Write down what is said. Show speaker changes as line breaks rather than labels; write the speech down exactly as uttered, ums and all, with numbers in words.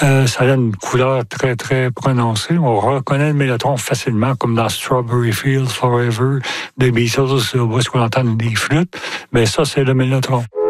Euh, ça a une couleur très, très prononcée. On reconnaît le mélotron facilement, comme dans Strawberry Fields Forever des Beatles, où est-ce qu'on entend des flûtes. Mais ça, c'est le mélotron.